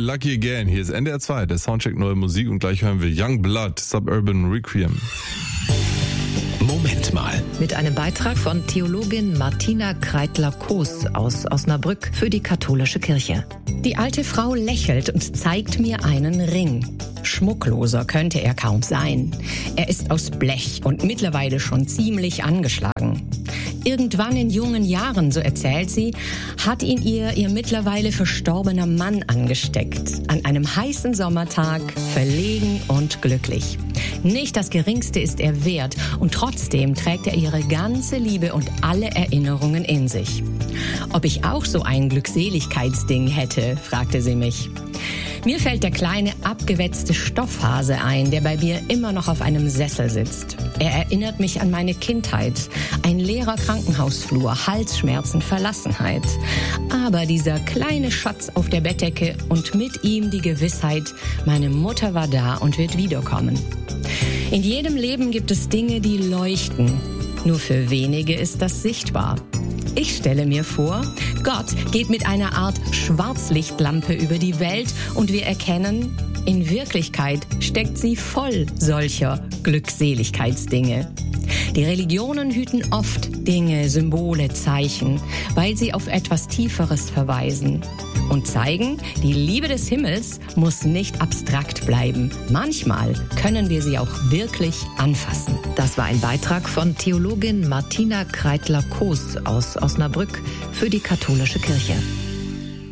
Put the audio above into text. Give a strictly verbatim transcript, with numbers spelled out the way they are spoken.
Lucky Again. Hier ist N D R zwei, der Soundcheck Neue Musik und gleich hören wir Young Blood, Suburban Requiem. Moment mal. Mit einem Beitrag von Theologin Martina Kreitler-Koos aus Osnabrück für die katholische Kirche. Die alte Frau lächelt und zeigt mir einen Ring. Schmuckloser könnte er kaum sein. Er ist aus Blech und mittlerweile schon ziemlich angeschlagen. Irgendwann in jungen Jahren, so erzählt sie, hat ihn ihr ihr mittlerweile verstorbener Mann angesteckt. An einem heißen Sommertag, verlegen und glücklich. Nicht das Geringste ist er wert und trotzdem trägt er ihre ganze Liebe und alle Erinnerungen in sich. Ob ich auch so ein Glückseligkeitsding hätte, fragte sie mich. Mir fällt der kleine, abgewetzte Stoffhase ein, der bei mir immer noch auf einem Sessel sitzt. Er erinnert mich an meine Kindheit. Ein leerer Krankenhausflur, Halsschmerzen, Verlassenheit. Aber dieser kleine Schatz auf der Bettdecke und mit ihm die Gewissheit, meine Mutter war da und wird wiederkommen. In jedem Leben gibt es Dinge, die leuchten. Nur für wenige ist das sichtbar. Ich stelle mir vor, Gott geht mit einer Art Schwarzlichtlampe über die Welt und wir erkennen, in Wirklichkeit steckt sie voll solcher Glückseligkeitsdinge. Die Religionen hüten oft Dinge, Symbole, Zeichen, weil sie auf etwas Tieferes verweisen und zeigen, die Liebe des Himmels muss nicht abstrakt bleiben. Manchmal können wir sie auch wirklich anfassen. Das war ein Beitrag von Theologin Martina Kreitler-Koos aus Osnabrück für die katholische Kirche.